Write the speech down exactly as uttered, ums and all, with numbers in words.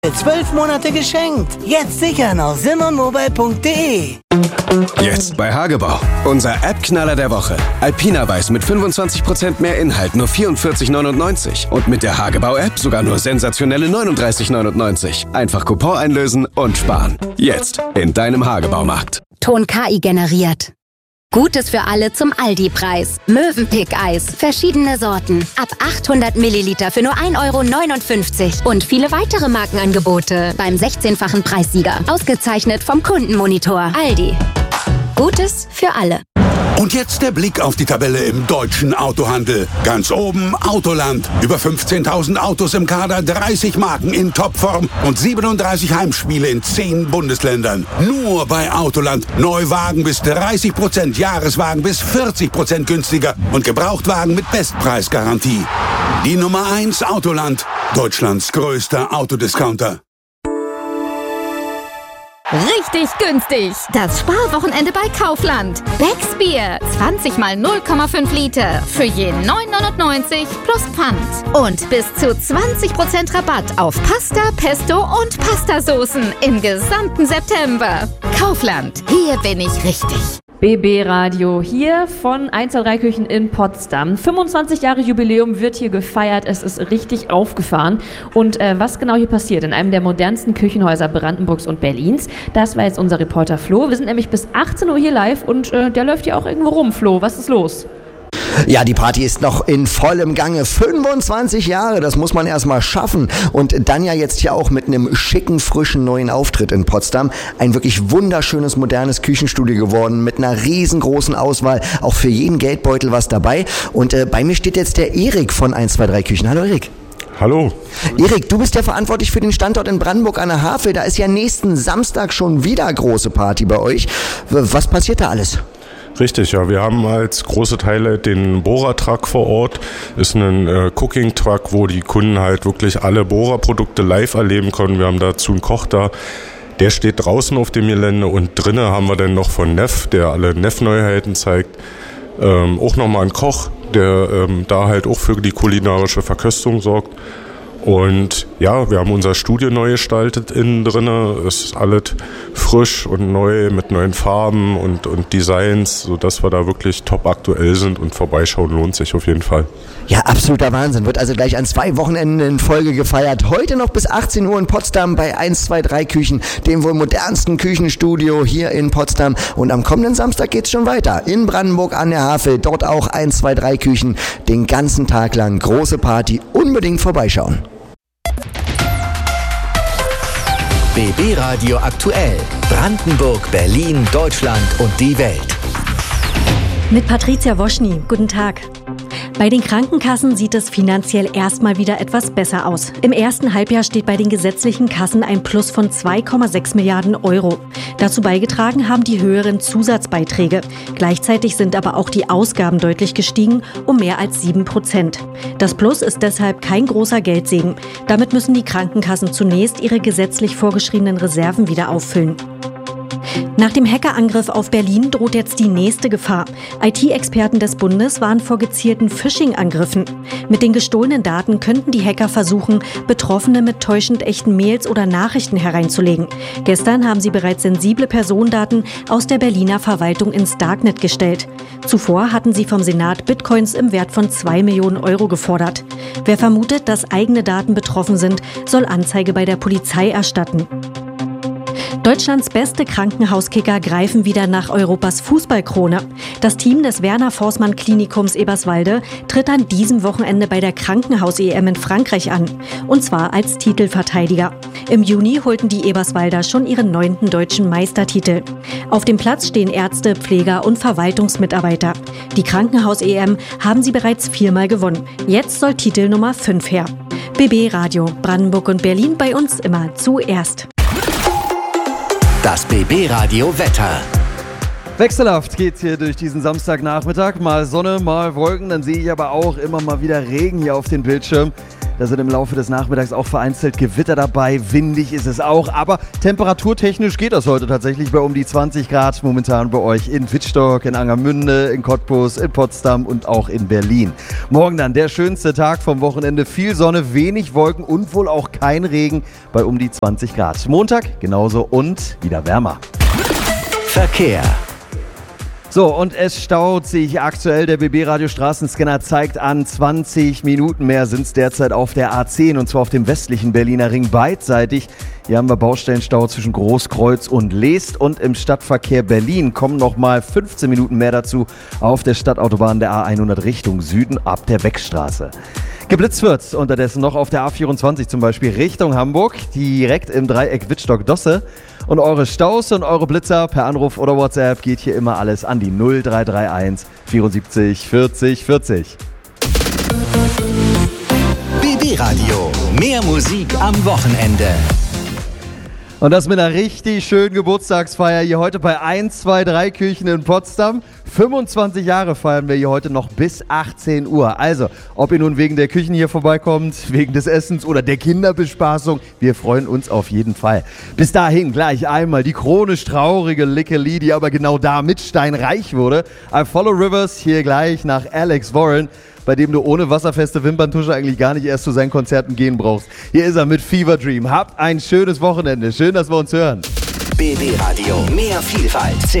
Zwölf Monate geschenkt. Jetzt sichern auf simmermobile punkt de. Jetzt bei Hagebau. Unser App-Knaller der Woche. Alpina Weiß mit fünfundzwanzig Prozent mehr Inhalt, nur vierundvierzig neunundneunzig. Und mit der Hagebau-App sogar nur sensationelle neununddreißig neunundneunzig. Einfach Coupon einlösen und sparen. Jetzt in deinem Hagebaumarkt. Ton K I generiert. Gutes für alle zum Aldi-Preis. Mövenpick-Eis. Verschiedene Sorten. Ab achthundert Milliliter für nur ein Euro neunundfünfzig. Und viele weitere Markenangebote beim sechzehnfachen Preissieger. Ausgezeichnet vom Kundenmonitor. Aldi. Gutes für alle. Und jetzt der Blick auf die Tabelle im deutschen Autohandel. Ganz oben Autoland. Über fünfzehntausend Autos im Kader, dreißig Marken in Topform und siebenunddreißig Heimspiele in zehn Bundesländern. Nur bei Autoland. Neuwagen bis dreißig Prozent, Jahreswagen bis vierzig Prozent günstiger und Gebrauchtwagen mit Bestpreisgarantie. Die Nummer eins Autoland. Deutschlands größter Autodiscounter. Richtig günstig. Das Sparwochenende bei Kaufland. Becks Bier. zwanzig mal null Komma fünf Liter. Für je neun neunundneunzig plus Pfand. Und bis zu zwanzig Prozent Rabatt auf Pasta, Pesto und Pastasoßen im gesamten September. Kaufland. Hier bin ich richtig. B B Radio hier von eins zwei drei Küchen in Potsdam. fünfundzwanzig Jahre Jubiläum wird hier gefeiert. Es ist richtig aufgefahren. Und äh, was genau hier passiert in einem der modernsten Küchenhäuser Brandenburgs und Berlins, das war jetzt unser Reporter Flo. Wir sind nämlich bis achtzehn Uhr hier live und äh, der läuft hier auch irgendwo rum. Flo, was ist los? Ja, die Party ist noch in vollem Gange. fünfundzwanzig Jahre, das muss man erstmal schaffen. Und dann ja jetzt hier auch mit einem schicken, frischen neuen Auftritt in Potsdam. Ein wirklich wunderschönes, modernes Küchenstudio geworden mit einer riesengroßen Auswahl. Auch für jeden Geldbeutel was dabei. Und äh, bei mir steht jetzt der Erik von eins zwei drei Küchen. Hallo Erik. Hallo. Erik, du bist ja verantwortlich für den Standort in Brandenburg an der Havel. Da ist ja nächsten Samstag schon wieder große Party bei euch. Was passiert da alles? Richtig, ja. Wir haben als große Teile den Bohrer-Truck vor Ort. Ist ein äh, Cooking-Truck, wo die Kunden halt wirklich alle Bohrer-Produkte live erleben können. Wir haben dazu einen Koch da. Der steht draußen auf dem Gelände und drinnen haben wir dann noch von Neff, der alle Neff-Neuheiten zeigt. Ähm, auch nochmal einen Koch, der ähm, da halt auch für die kulinarische Verköstung sorgt. Und ja, wir haben unser Studio neu gestaltet innen drinne. Es ist alles frisch und neu mit neuen Farben und, und Designs, sodass wir da wirklich top aktuell sind und vorbeischauen lohnt sich auf jeden Fall. Ja, absoluter Wahnsinn. Wird also gleich an zwei Wochenenden in Folge gefeiert. Heute noch bis achtzehn Uhr in Potsdam bei eins zwei drei Küchen, dem wohl modernsten Küchenstudio hier in Potsdam. Und am kommenden Samstag geht's schon weiter. In Brandenburg an der Havel, dort auch eins zwei drei Küchen. Den ganzen Tag lang große Party. Unbedingt vorbeischauen. B B Radio aktuell. Brandenburg, Berlin, Deutschland und die Welt. Mit Patricia Woschny. Guten Tag. Bei den Krankenkassen sieht es finanziell erstmal wieder etwas besser aus. Im ersten Halbjahr steht bei den gesetzlichen Kassen ein Plus von zwei Komma sechs Milliarden Euro. Dazu beigetragen haben die höheren Zusatzbeiträge. Gleichzeitig sind aber auch die Ausgaben deutlich gestiegen, um mehr als sieben Prozent. Das Plus ist deshalb kein großer Geldsegen. Damit müssen die Krankenkassen zunächst ihre gesetzlich vorgeschriebenen Reserven wieder auffüllen. Nach dem Hackerangriff auf Berlin droht jetzt die nächste Gefahr. I T-Experten des Bundes warnen vor gezielten Phishing-Angriffen. Mit den gestohlenen Daten könnten die Hacker versuchen, Betroffene mit täuschend echten Mails oder Nachrichten hereinzulegen. Gestern haben sie bereits sensible Personendaten aus der Berliner Verwaltung ins Darknet gestellt. Zuvor hatten sie vom Senat Bitcoins im Wert von zwei Millionen Euro gefordert. Wer vermutet, dass eigene Daten betroffen sind, soll Anzeige bei der Polizei erstatten. Deutschlands beste Krankenhauskicker greifen wieder nach Europas Fußballkrone. Das Team des Werner-Forssmann-Klinikums Eberswalde tritt an diesem Wochenende bei der Krankenhaus-E M in Frankreich an. Und zwar als Titelverteidiger. Im Juni holten die Eberswalder schon ihren neunten deutschen Meistertitel. Auf dem Platz stehen Ärzte, Pfleger und Verwaltungsmitarbeiter. Die Krankenhaus-E M haben sie bereits viermal gewonnen. Jetzt soll Titel Nummer fünf her. B B Radio, Brandenburg und Berlin bei uns immer zuerst. Das B B Radio Wetter. Wechselhaft geht's hier durch diesen Samstagnachmittag. Mal Sonne, mal Wolken, dann sehe ich aber auch immer mal wieder Regen hier auf den Bildschirm. Da sind im Laufe des Nachmittags auch vereinzelt Gewitter dabei. Windig ist es auch, aber temperaturtechnisch geht das heute tatsächlich bei um die zwanzig Grad momentan bei euch in Wittstock, in Angermünde, in Cottbus, in Potsdam und auch in Berlin. Morgen dann der schönste Tag vom Wochenende. Viel Sonne, wenig Wolken und wohl auch kein Regen bei um die zwanzig Grad. Montag genauso und wieder wärmer. Verkehr. So, und es staut sich aktuell. Der B B-Radio Straßenscanner zeigt an, zwanzig Minuten mehr sind es derzeit auf der A zehn und zwar auf dem westlichen Berliner Ring beidseitig. Hier haben wir Baustellenstau zwischen Großkreuz und Leest und im Stadtverkehr Berlin kommen nochmal fünfzehn Minuten mehr dazu auf der Stadtautobahn der A hundert Richtung Süden ab der Beckstraße. Geblitzt wird's unterdessen noch auf der A vierundzwanzig zum Beispiel Richtung Hamburg, direkt im Dreieck Wittstock-Dosse. Und eure Staus und eure Blitzer per Anruf oder WhatsApp geht hier immer alles an die null drei drei eins vierundsiebzig vierzig vierzig. B B-Radio, mehr Musik am Wochenende. Und das mit einer richtig schönen Geburtstagsfeier hier heute bei eins zwei drei Küchen in Potsdam. fünfundzwanzig Jahre feiern wir hier heute noch bis achtzehn Uhr. Also, ob ihr nun wegen der Küchen hier vorbeikommt, wegen des Essens oder der Kinderbespaßung, wir freuen uns auf jeden Fall. Bis dahin gleich einmal die chronisch traurige Lickeli, die aber genau da mit steinreich wurde. I Follow Rivers hier gleich nach Alex Warren, bei dem du ohne wasserfeste Wimperntusche eigentlich gar nicht erst zu seinen Konzerten gehen brauchst. Hier ist er mit Fever Dream. Habt ein schönes Wochenende. Schön, dass wir uns hören. B B-Radio, mehr Vielfalt.